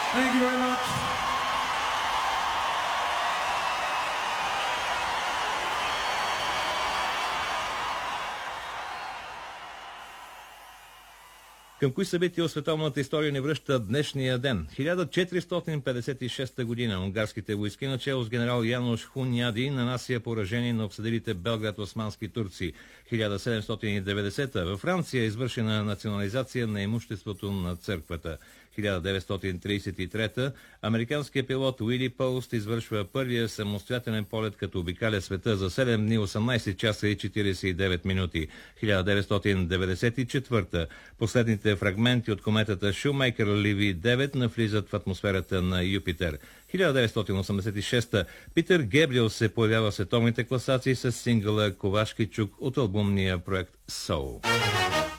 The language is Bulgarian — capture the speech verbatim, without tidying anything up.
Thank you very much. Към кои събития от световната история ни връща днешния ден? хиляда четиристотин петдесет и шеста година унгарските войски, начело с генерал Янош Хуньяди, нанася поражение на обсъдилите Белград османски турци. хиляда седемстотин и деветдесета във Франция е извършена национализация на имуществото на църквата. хиляда деветстотин тридесет и трета американският пилот Уили Поуст извършва първия самостоятелен полет, като обикаля света за седем дни, осемнадесет часа и четиридесет и девет минути. хиляда деветстотин деветдесет и четвърта последните фрагменти от кометата Шумейкър Ливи девет навлизат в атмосферата на Юпитер. хиляда деветстотин осемдесет и шеста Питър Гебриел се появява в световните класации с сингъла Ковашки чук от албумния проект Soul.